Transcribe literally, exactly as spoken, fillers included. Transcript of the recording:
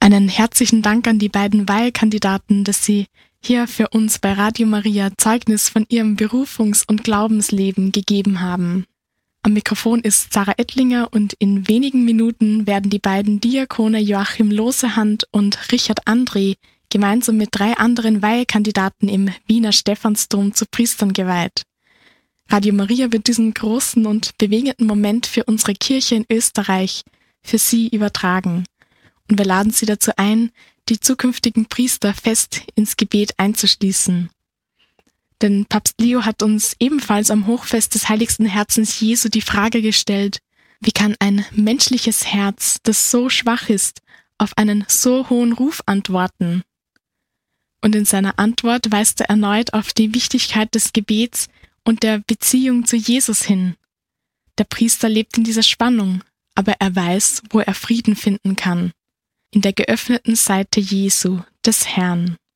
Einen herzlichen Dank an die beiden Weihekandidaten, dass sie hier für uns bei Radio Maria Zeugnis von ihrem Berufungs- und Glaubensleben gegeben haben. Am Mikrofon ist Sarah Ettlinger und in wenigen Minuten werden die beiden Diakone Joachim Losehand und Richard André gemeinsam mit drei anderen Weihekandidaten im Wiener Stephansdom zu Priestern geweiht. Radio Maria wird diesen großen und bewegenden Moment für unsere Kirche in Österreich für Sie übertragen. Und wir laden Sie dazu ein, die zukünftigen Priester fest ins Gebet einzuschließen. Denn Papst Leo hat uns ebenfalls am Hochfest des Heiligsten Herzens Jesu die Frage gestellt, wie kann ein menschliches Herz, das so schwach ist, auf einen so hohen Ruf antworten? Und in seiner Antwort weist er erneut auf die Wichtigkeit des Gebets und der Beziehung zu Jesus hin. Der Priester lebt in dieser Spannung, aber er weiß, wo er Frieden finden kann. In der geöffneten Seite Jesu, des Herrn.